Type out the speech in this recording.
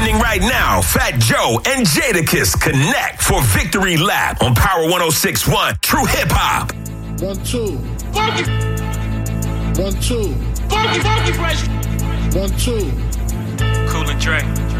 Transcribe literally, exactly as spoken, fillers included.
happening right now. Fat Joe and Jadakiss connect for Victory Lap on Power one oh six point one True Hip Hop. One, two. Funky. One, two. Funky, funky fresh. One, two. Cool and Dre.